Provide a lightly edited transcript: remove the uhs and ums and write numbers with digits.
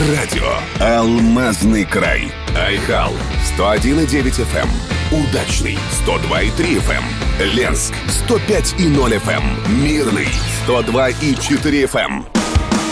Радио «Алмазный край». Айхал 101,9 FM. Удачный 102,3 FM. Ленск 105,0 FM. Мирный 102,4 FM.